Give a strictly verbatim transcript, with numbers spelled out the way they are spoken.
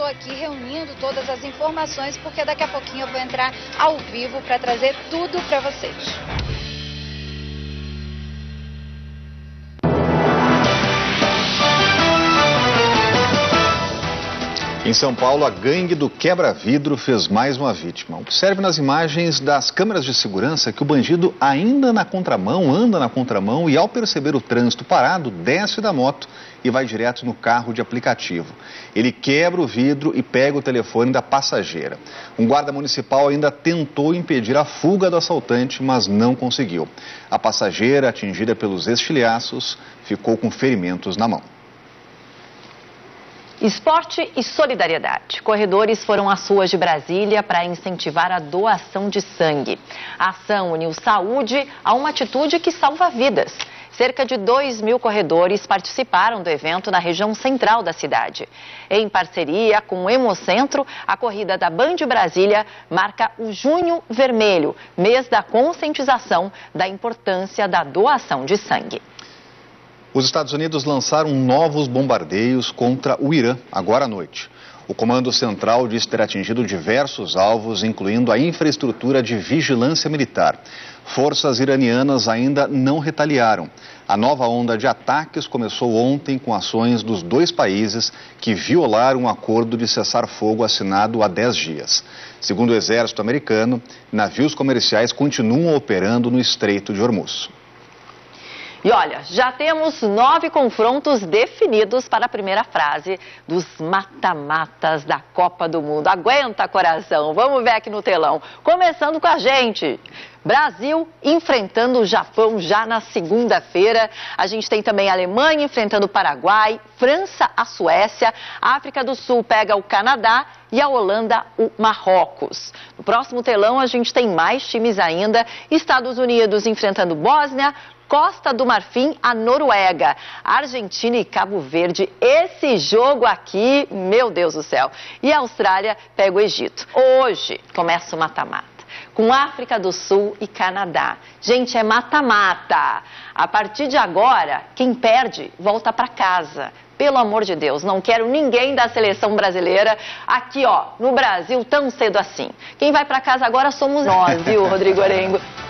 aqui reunindo todas as informações, porque daqui a pouquinho eu vou entrar ao vivo para trazer tudo para vocês. Em São Paulo, a gangue do quebra-vidro fez mais uma vítima. Observe nas imagens das câmeras de segurança que o bandido ainda na contramão, anda na contramão e ao perceber o trânsito parado, desce da moto e vai direto no carro de aplicativo. Ele quebra o vidro e pega o telefone da passageira. Um guarda municipal ainda tentou impedir a fuga do assaltante, mas não conseguiu. A passageira, atingida pelos estilhaços, ficou com ferimentos na mão. Esporte e solidariedade. Corredores foram às ruas de Brasília para incentivar a doação de sangue. A ação uniu saúde a uma atitude que salva vidas. Cerca de dois mil corredores participaram do evento na região central da cidade. Em parceria com o Hemocentro, a corrida da Band Brasília marca o Junho Vermelho, mês da conscientização da importância da doação de sangue. Os Estados Unidos lançaram novos bombardeios contra o Irã agora à noite. O Comando Central diz ter atingido diversos alvos, incluindo a infraestrutura de vigilância militar. Forças iranianas ainda não retaliaram. A nova onda de ataques começou ontem com ações dos dois países que violaram um acordo de cessar-fogo assinado há dez dias. Segundo o exército americano, navios comerciais continuam operando no Estreito de Hormuz. E olha, já temos nove confrontos definidos para a primeira fase dos mata-matas da Copa do Mundo. Aguenta, coração, vamos ver aqui no telão. Começando com a gente. Brasil enfrentando o Japão já na segunda-feira. A gente tem também a Alemanha enfrentando o Paraguai, França a Suécia, a África do Sul pega o Canadá e a Holanda o Marrocos. No próximo telão a gente tem mais times ainda. Estados Unidos enfrentando Bósnia, Costa do Marfim, a Noruega, Argentina e Cabo Verde. Esse jogo aqui, meu Deus do céu. E a Austrália pega o Egito. Hoje começa o mata-mata com África do Sul e Canadá. Gente, é mata-mata. A partir de agora, quem perde volta para casa. Pelo amor de Deus, não quero ninguém da seleção brasileira aqui, ó, no Brasil tão cedo assim. Quem vai para casa agora somos nós, viu, Rodrigo Orengo?